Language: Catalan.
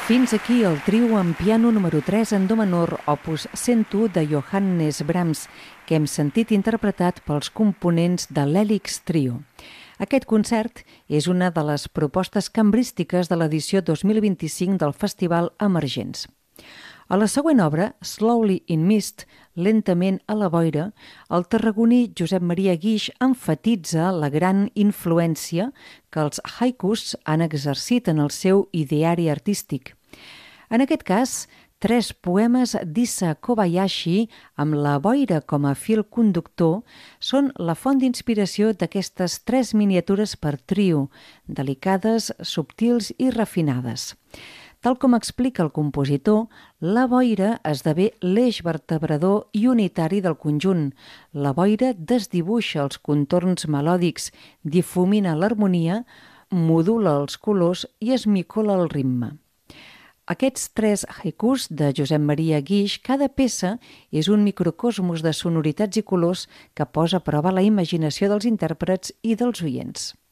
Fins aquí el trio en piano número 3 en do menor, opus 101 de Johannes Brahms, que hem sentit interpretat pels components de l'Helix Trio. Aquest concert és una de les propostes cambrístiques de l'edició 2025 del Festival Emergents. A la següent obra, Slowly in Mist, lentament a la boira, el tarragoní Josep Maria Guix emfatitza la gran influència que els haikus han exercit en el seu ideari artístic. En aquest cas, 3 poemes d'Issa Kobayashi, amb la boira com a fil conductor, són la font d'inspiració d'aquestes 3 miniatures per trio, delicades, subtils i refinades. Tal com explica el compositor, la boira esdevé l'eix vertebrador i unitari del conjunt. La boira desdibuixa els contorns melòdics, difumina l'harmonia, modula els colors i esmicola el ritme. Aquests 3 haikus de Josep Maria Guix, cada peça és un microcosmos de sonoritats i colors que posa a prova la imaginació dels intèrprets i dels oients.